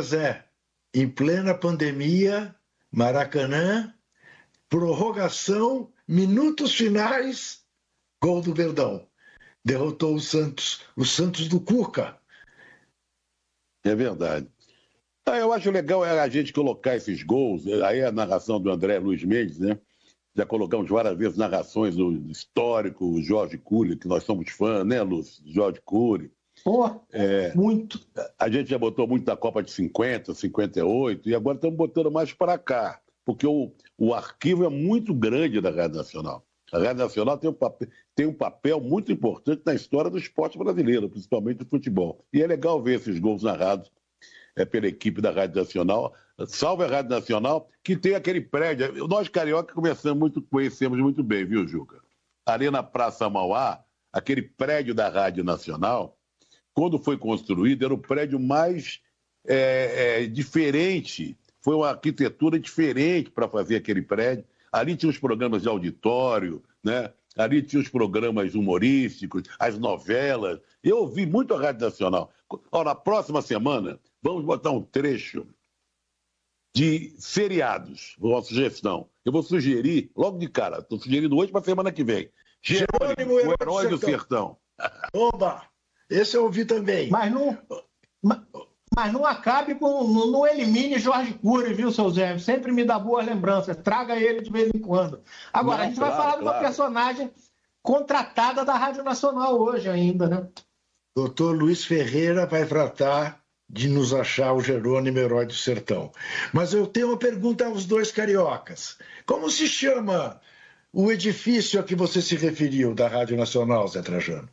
José, em plena pandemia, Maracanã, prorrogação, minutos finais, gol do Verdão. Derrotou o Santos do Cuca. É verdade. Eu acho legal a gente colocar esses gols, aí a narração do André Luiz Mendes, né? Já colocamos várias vezes narrações do histórico, o Jorge Cury, que nós somos fãs, né, Lúcio? Jorge Cury. Muito. A gente já botou muito da Copa de 50, 58, e agora estamos botando mais para cá, porque o arquivo é muito grande da Rádio Nacional. A Rádio Nacional tem um papel muito importante na história do esporte brasileiro, principalmente do futebol. E é legal ver esses gols narrados pela equipe da Rádio Nacional. Salve a Rádio Nacional, que tem aquele prédio. Nós, carioca, conhecemos muito bem, viu, Juca? Ali na Praça Mauá, aquele prédio da Rádio Nacional, quando foi construído, era o prédio mais diferente. Foi uma arquitetura diferente para fazer aquele prédio. Ali tinha os programas de auditório, né? Ali tinha os programas humorísticos, as novelas. Eu ouvi muito a Rádio Nacional. Na próxima semana, vamos botar um trecho de seriados, uma sugestão. Eu vou sugerir, logo de cara, estou sugerindo hoje para a semana que vem. Jerônimo, o Herói do Sertão. Oba! Esse eu ouvi também. Mas não acabe com... Não elimine Jorge Cury, viu, seu Zé? Sempre me dá boas lembranças. Traga ele de vez em quando. Agora, a gente vai falar de uma personagem contratada da Rádio Nacional hoje ainda, né? Doutor Luiz Ferreira vai tratar de nos achar o Jerônimo Herói do Sertão. Mas eu tenho uma pergunta aos dois cariocas. Como se chama o edifício a que você se referiu da Rádio Nacional, Zé Trajano?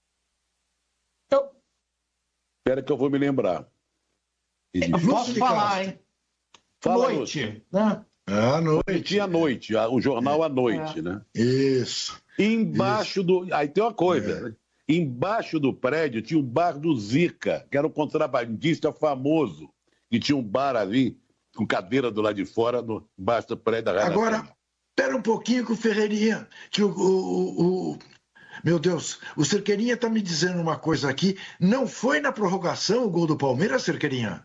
Espera que eu vou me lembrar. Eu posso falar, hein? Fala, Noite, né? À noite. Tinha noite, o jornal à noite, né? Isso. Embaixo do... Aí tem uma coisa, né? Embaixo do prédio tinha o bar do Zica, que era um contrabandista famoso, e tinha um bar ali, com cadeira do lado de fora, embaixo do prédio da Rádio Nacional. Agora, espera um pouquinho com o Ferreirinha, que meu Deus, o Cerqueirinha está me dizendo uma coisa aqui. Não foi na prorrogação o gol do Palmeiras, Cerqueirinha?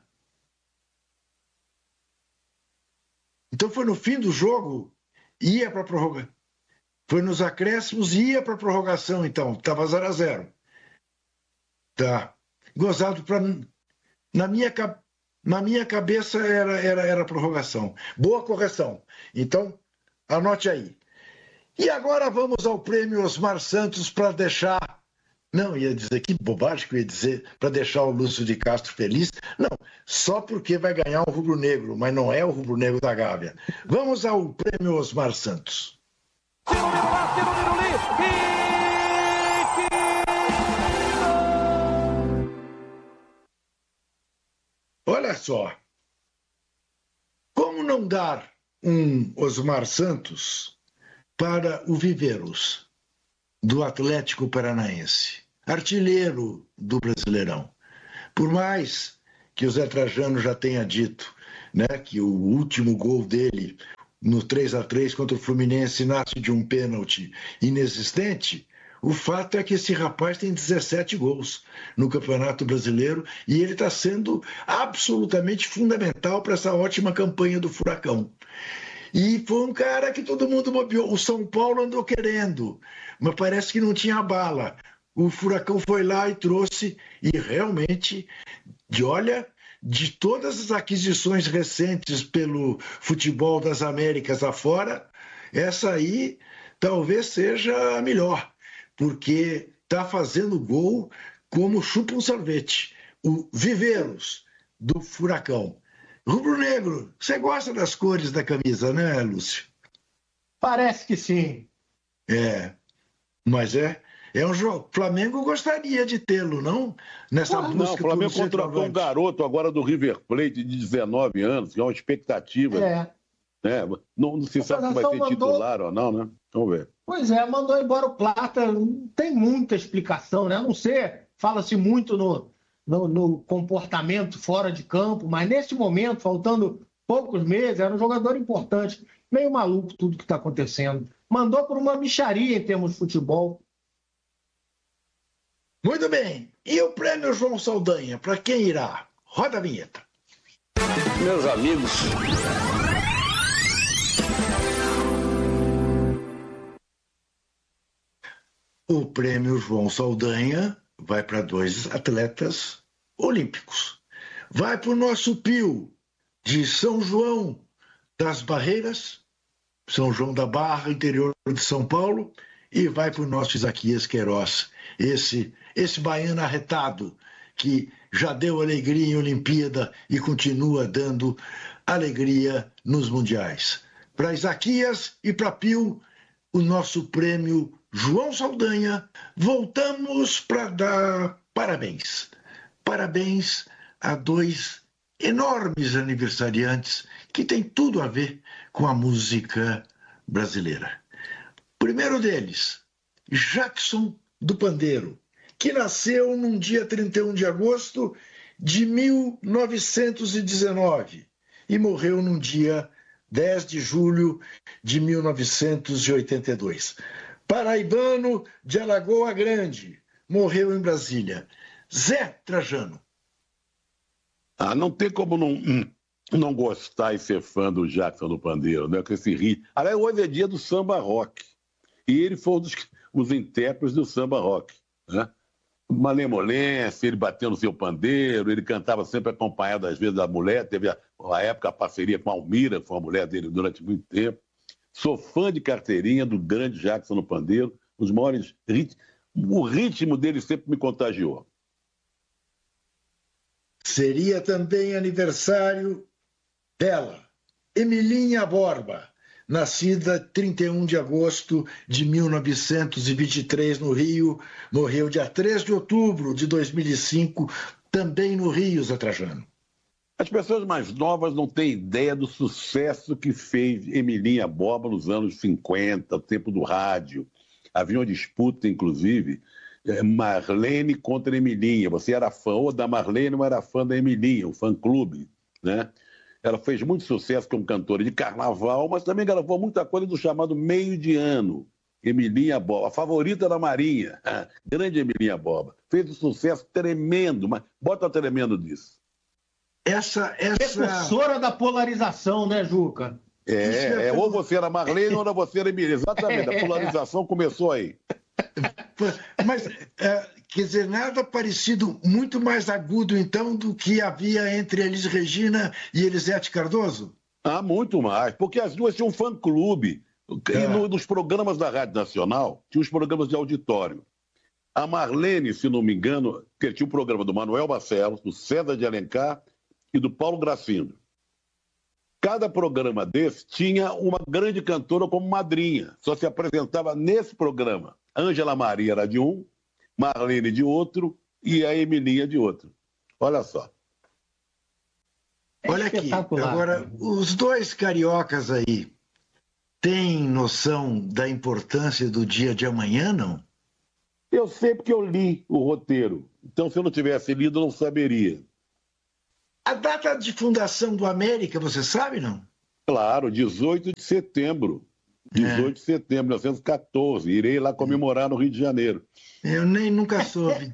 Então foi no fim do jogo, ia para a prorrogação. Foi nos acréscimos e ia para a prorrogação, então. Estava 0-0. Tá. Gozado para... Na minha cabeça era prorrogação. Boa correção. Então, anote aí. E agora vamos ao prêmio Osmar Santos para deixar... Não, ia dizer, que bobagem que eu ia dizer, para deixar o Lúcio de Castro feliz. Não, só porque vai ganhar um rubro-negro, mas não é o rubro-negro da Gávea. Vamos ao prêmio Osmar Santos. Olha só. Como não dar um Osmar Santos para o Viveiros, do Atlético Paranaense, artilheiro do Brasileirão? Por mais que o Zé Trajano já tenha dito, né, que o último gol dele no 3-3 contra o Fluminense nasce de um pênalti inexistente, o fato é que esse rapaz tem 17 gols no Campeonato Brasileiro e ele está sendo absolutamente fundamental para essa ótima campanha do Furacão. E foi um cara que todo mundo bobeou. O São Paulo andou querendo, mas parece que não tinha bala. O Furacão foi lá e trouxe, e realmente, de todas as aquisições recentes pelo futebol das Américas afora, essa aí talvez seja a melhor, porque está fazendo gol como chupa um sorvete. O Viveiros, do Furacão. Rubro-negro, você gosta das cores da camisa, né, Lúcio? Parece que sim. Mas é um jogo. Flamengo gostaria de tê-lo, não? Nessa busca. Não, o Flamengo contratou um garoto agora do River Plate de 19 anos, que é uma expectativa. Não se sabe se vai ser titular ou não, né? Vamos ver. Pois é, mandou embora o Plata. Não tem muita explicação, né? A não ser, fala-se muito no comportamento fora de campo, mas nesse momento, faltando poucos meses, era um jogador importante. Meio maluco tudo que está acontecendo. Mandou por uma mixaria em termos de futebol. Muito bem. E o prêmio João Saldanha, para quem irá? Roda a vinheta. Meus amigos, o prêmio João Saldanha vai para 2 atletas olímpicos. Vai para o nosso Pio, de São João das Barreiras, São João da Barra, interior de São Paulo, e vai para o nosso Isaquias Queiroz, esse baiano arretado que já deu alegria em Olimpíada e continua dando alegria nos mundiais. Para Isaquias e para Pio, o nosso prêmio João Saldanha, voltamos para dar parabéns. Parabéns a 2 enormes aniversariantes que têm tudo a ver com a música brasileira. Primeiro deles, Jackson do Pandeiro, que nasceu num dia 31 de agosto de 1919 e morreu num dia 10 de julho de 1982. Paraibano de Alagoa Grande, morreu em Brasília. Zé Trajano. Não tem como não gostar e ser fã do Jackson do Pandeiro, né? Com esse ritmo. Aliás, hoje é dia do samba rock. E ele foi um dos intérpretes do samba rock, né? Malemolência, ele batendo no seu pandeiro, ele cantava sempre acompanhado, às vezes, da mulher. Teve, a época, a parceria com a Almira, que foi a mulher dele durante muito tempo. Sou fã de carteirinha do grande Jackson no Pandeiro, os maiores ritmos. O ritmo dele sempre me contagiou. Seria também aniversário dela, Emilinha Borba, nascida 31 de agosto de 1923 no Rio, morreu dia 3 de outubro de 2005, também no Rio, Zé Trajano. As pessoas mais novas não têm ideia do sucesso que fez Emilinha Borba nos anos 50, o tempo do rádio. Havia uma disputa, inclusive, Marlene contra Emilinha. Você era fã ou da Marlene ou era fã da Emilinha, o fã-clube, né? Ela fez muito sucesso como cantora de carnaval, mas também gravou muita coisa do chamado meio de ano. Emilinha Borba, a favorita da Marinha, grande Emilinha Borba. Fez um sucesso tremendo, mas bota tremendo disso. Defensora da polarização, né, Juca? Ou você era Marlene ou você era Emilinha. Exatamente, a polarização começou aí. Mas, quer dizer, nada parecido, muito mais agudo, então, do que havia entre Elis Regina e Elisete Cardoso? Muito mais, porque as duas tinham um fã-clube. E nos programas da Rádio Nacional, tinha os programas de auditório. A Marlene, se não me engano, que tinha o programa do Manuel Barcelos, do César de Alencar e do Paulo Gracindo. Cada programa desse tinha uma grande cantora como madrinha, só se apresentava nesse programa. Ângela Maria era de um, Marlene de outro e a Emilinha de outro. Olha só. Olha aqui, agora, os 2 cariocas aí têm noção da importância do dia de amanhã, não? Eu sei porque eu li o roteiro. Então, se eu não tivesse lido, eu não saberia. A data de fundação do América, você sabe, não? Claro, 18 de setembro. 18 de setembro de 1914. Irei lá comemorar no Rio de Janeiro. Eu nem nunca soube.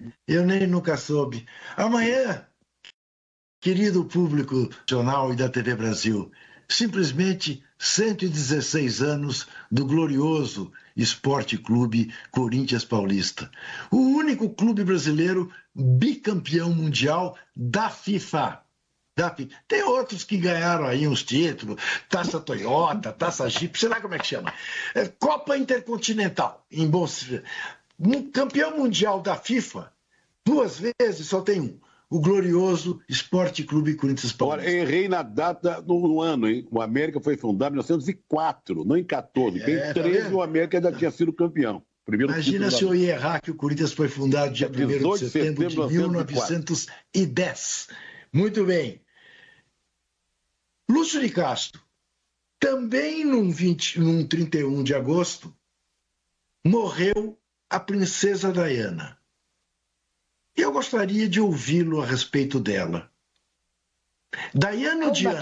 Amanhã, querido público nacional e da TV Brasil, simplesmente 116 anos do glorioso Esporte Clube Corinthians Paulista. O único clube brasileiro bicampeão mundial da FIFA. Tem outros que ganharam aí uns títulos, Taça Toyota, Taça Jeep, sei lá como é que chama. Copa Intercontinental, em bom... Um campeão mundial da FIFA, 2 vezes, só tem um. O glorioso Esporte Clube Corinthians Paulista. Olha, errei na data no ano, hein? O América foi fundado em 1904, não em 14. Em 13 o América já tinha sido campeão. Imagina se eu ia errar que o Corinthians foi fundado dia 1º de setembro de 1910. Muito bem. Lúcio de Castro, também num 31 de agosto, morreu a princesa Diana. Eu gostaria de ouvi-lo a respeito dela. Diana ou Diana?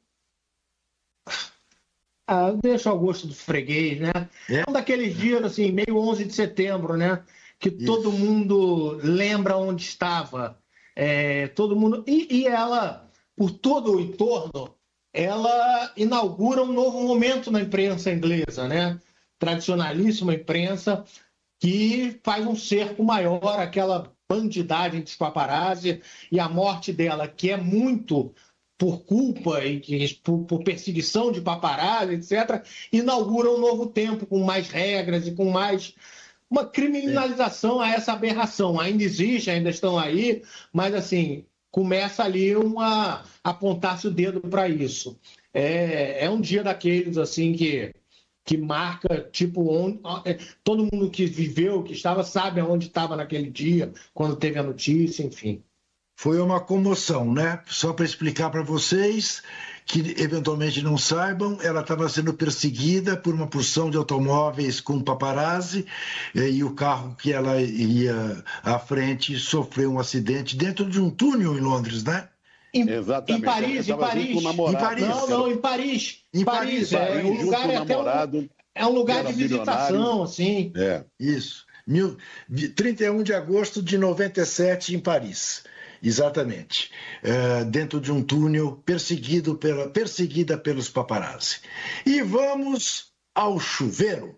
Deixa o gosto do freguês, né? É um daqueles dias, assim, meio 11 de setembro, né? Que todo mundo lembra onde estava. Todo mundo... E ela por todo o entorno, ela inaugura um novo momento na imprensa inglesa, né? Tradicionalíssima imprensa, que faz um cerco maior, aquela bandidagem dos paparazzi, e a morte dela, que é muito por culpa e por perseguição de paparazzi, etc., inaugura um novo tempo, com mais regras e com mais uma criminalização a essa aberração. Ainda existe, ainda estão aí, mas assim, começa ali a apontar-se o dedo para isso. É um dia daqueles assim que marca, tipo, todo mundo que viveu, que estava, sabe onde estava naquele dia, quando teve a notícia, enfim. Foi uma comoção, né? Só para explicar para vocês que eventualmente não saibam, ela estava sendo perseguida por uma porção de automóveis com paparazzi e o carro que ela ia à frente sofreu um acidente dentro de um túnel em Londres, né? Exatamente. Em Paris. Não, em Paris. Em Paris, um lugar é um lugar de visitação, assim. Isso. 31 de agosto de 97 em Paris. Exatamente. Dentro de um túnel, perseguida pelos paparazzi. E vamos ao chuveiro.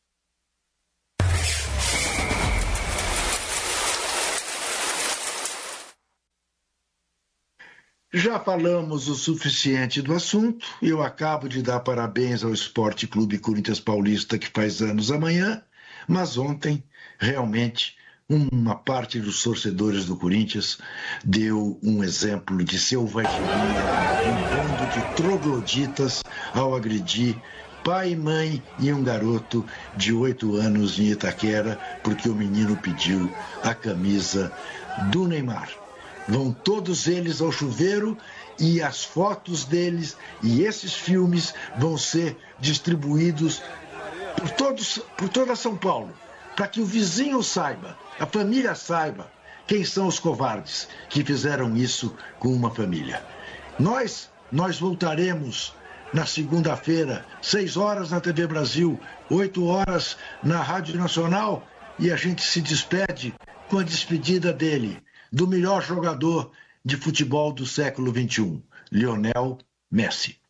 Já falamos o suficiente do assunto. Eu acabo de dar parabéns ao Esporte Clube Corinthians Paulista, que faz anos amanhã, mas ontem, realmente, uma parte dos torcedores do Corinthians deu um exemplo de selvageria, um bando de trogloditas ao agredir pai, mãe e um garoto de 8 anos em Itaquera, porque o menino pediu a camisa do Neymar. Vão todos eles ao chuveiro e as fotos deles e esses filmes vão ser distribuídos por toda São Paulo, para que o vizinho saiba, a família saiba quem são os covardes que fizeram isso com uma família. Nós voltaremos na segunda-feira, 6 horas na TV Brasil, 8 horas na Rádio Nacional, e a gente se despede com a despedida dele, do melhor jogador de futebol do século XXI, Lionel Messi.